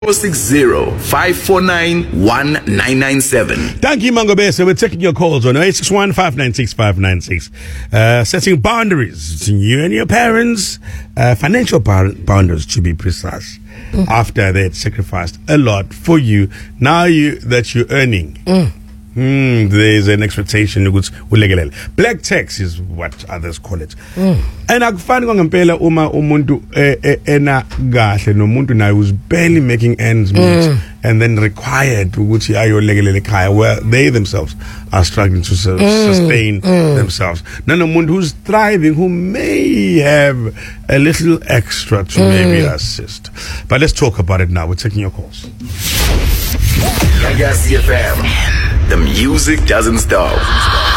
060-549-1997. Thank you, Mango Bese. We're taking your calls on 0861-596-596. Setting boundaries between you and your parents, financial boundaries to be precise, after they had sacrificed a lot for you. Now that you're earning, there's an expectation. Black tax is what others call it. And akufani ngempela uma umuntu ena kahle nomuntu naye who's barely making ends meet and then required ukuthi ayolekelela ekhaya where they themselves are struggling to sustain themselves. Nanomuntu who's thriving, who may have a little extra to maybe assist. But let's talk about it now. We're taking your calls. CFM. The music doesn't stop.